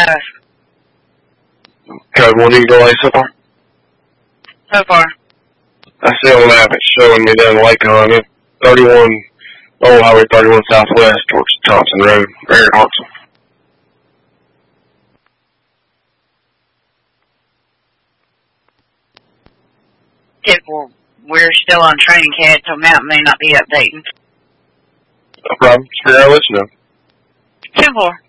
have. Code 1 Eagle A so far? So far. I see on the map it's showing me down Lake Hunt, 31, Old Highway 31 Southwest towards Thompson Road, right here in Hartsville. Well, we're still on training, Cat, so map may not be updating. No problem. Just figure out, let you know. 10-4.